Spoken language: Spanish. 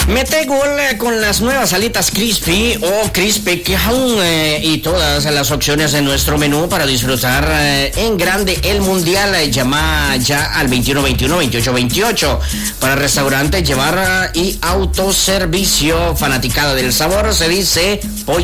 Mete gol con las nuevas alitas crispy o crispy que aún y todas las opciones de nuestro menú para disfrutar en grande el mundial. Llama ya al 2121-2828 para restaurante, llevar y autoservicio. Fanaticada del sabor, se dice pollo